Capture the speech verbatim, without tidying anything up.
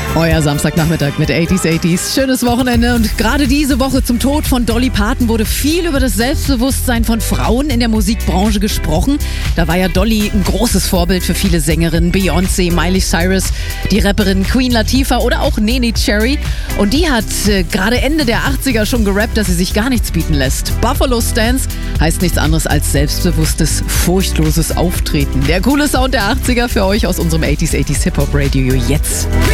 Euer Samstagnachmittag mit achtziger achtziger. Schönes Wochenende und gerade diese Woche zum Tod von Dolly Parton wurde viel über das Selbstbewusstsein von Frauen in der Musikbranche gesprochen. Da war ja Dolly ein großes Vorbild für viele Sängerinnen, Beyoncé, Miley Cyrus, die Rapperin Queen Latifah oder auch Neneh Cherry. Und die hat äh, gerade Ende der achtziger schon gerappt, dass sie sich gar nichts bieten lässt. Buffalo Stance heißt nichts anderes als selbstbewusstes, furchtloses Auftreten. Der coole Sound der achtziger für euch aus unserem achtziger achtziger Hip-Hop-Radio jetzt.